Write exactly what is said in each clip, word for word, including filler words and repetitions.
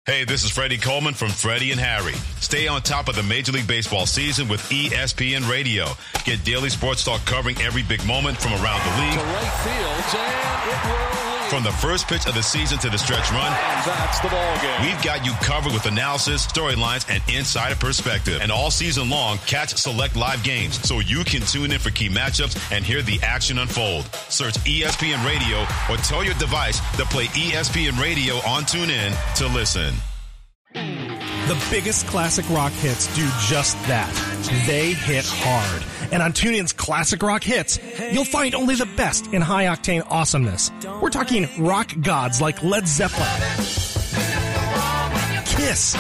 Hey, this is Freddie Coleman from Freddie and Harry. Stay on top of the Major League Baseball season with E S P N Radio. Get daily sports talk covering every big moment from around the league. To right field, and it will lead. From the first pitch of the season to the stretch run. And that's the ball game. We've got you covered with analysis, storylines, and insider perspective. And all season long, catch select live games so you can tune in for key matchups and hear the action unfold. Search E S P N Radio or tell your device to play E S P N Radio on TuneIn to listen. The biggest classic rock hits do just that. They hit hard. And on TuneIn's Classic Rock Hits, you'll find only the best in high-octane awesomeness. We're talking rock gods like Led Zeppelin, Kiss,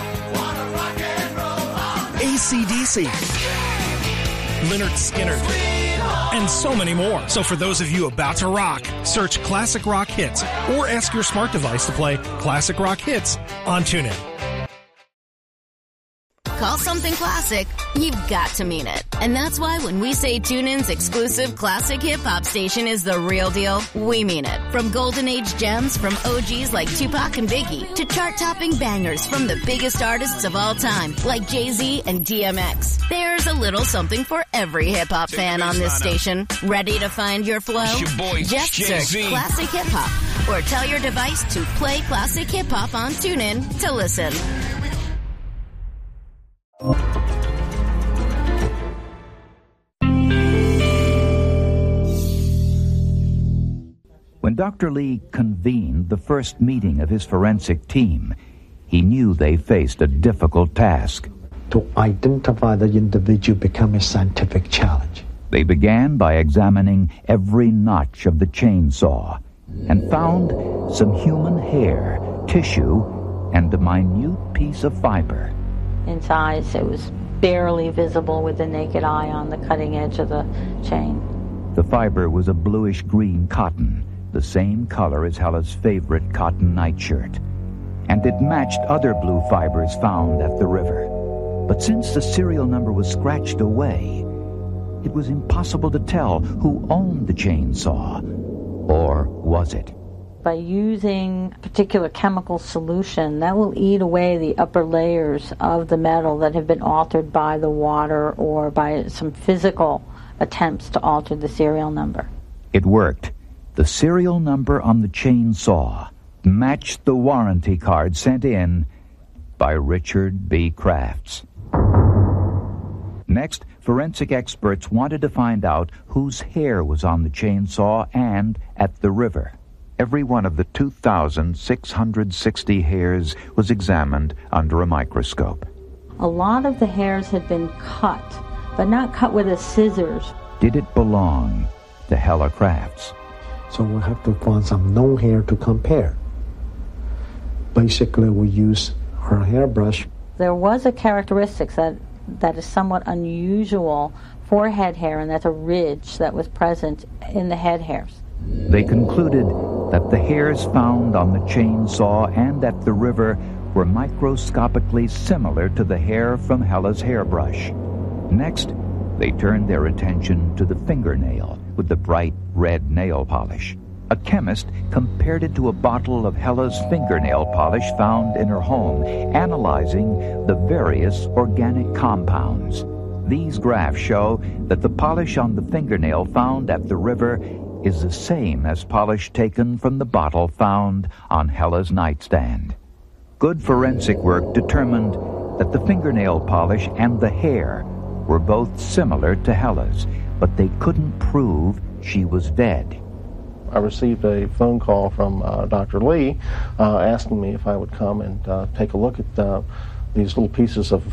A C D C, Lynyrd Skynyrd, and so many more. So for those of you about to rock, search Classic Rock Hits or ask your smart device to play Classic Rock Hits on TuneIn. Call something classic, you've got to mean it. And that's why when we say TuneIn's exclusive classic hip-hop station is the real deal, we mean it. From golden age gems from O Gs like Tupac and Biggie to chart-topping bangers from the biggest artists of all time like Jay-Z and D M X. There's a little something for every hip-hop fan on this station. Ready to find your flow? Your boy, Just Jay-Z. search Classic Hip-Hop or tell your device to play Classic Hip-Hop on TuneIn to listen. When Doctor Lee convened the first meeting of his forensic team, he knew they faced a difficult task. To identify the individual became a scientific challenge. They began by examining every notch of the chainsaw and found some human hair, tissue, and a minute piece of fiber. In size, it was barely visible with the naked eye on the cutting edge of the chain. The fiber was a bluish-green cotton, the same color as Hella's favorite cotton nightshirt, and it matched other blue fibers found at the river. But since the serial number was scratched away, it was impossible to tell who owned the chainsaw, or was it? By using a particular chemical solution, that will eat away the upper layers of the metal that have been altered by the water or by some physical attempts to alter the serial number. It worked. The serial number on the chainsaw matched the warranty card sent in by Richard B. Crafts. Next, forensic experts wanted to find out whose hair was on the chainsaw and at the river. Every one of the two thousand six hundred sixty hairs was examined under a microscope. A lot of the hairs had been cut, but not cut with a scissors. Did it belong to Hella Crafts? So we have to find some known hair to compare. Basically, we use our hairbrush. There was a characteristic that, that is somewhat unusual for head hair, and that's a ridge that was present in the head hairs. They concluded that the hairs found on the chainsaw and at the river were microscopically similar to the hair from Hella's hairbrush. Next, they turned their attention to the fingernail with the bright red nail polish. A chemist compared it to a bottle of Hella's fingernail polish found in her home, analyzing the various organic compounds. These graphs show that the polish on the fingernail found at the river is the same as polish taken from the bottle found on Hella's nightstand. Good forensic work determined that the fingernail polish and the hair were both similar to Hella's, but they couldn't prove she was dead. I received a phone call from uh, Doctor Lee uh, asking me if I would come and uh, take a look at uh, these little pieces of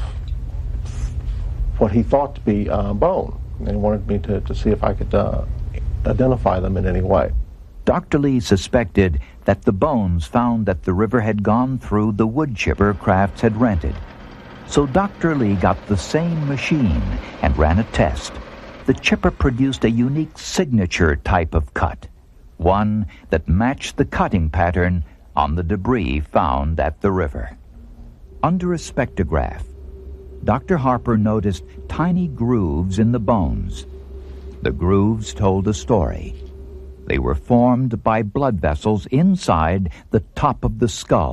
what he thought to be uh, bone, and wanted me to, to see if I could uh, identify them in any way. Doctor Lee suspected that the bones found at the river had gone through the wood chipper Crafts had rented. So Doctor Lee got the same machine and ran a test. The chipper produced a unique signature type of cut, one that matched the cutting pattern on the debris found at the river. Under a spectrograph, Doctor Harper noticed tiny grooves in the bones. The grooves told a story. They were formed by blood vessels inside the top of the skull.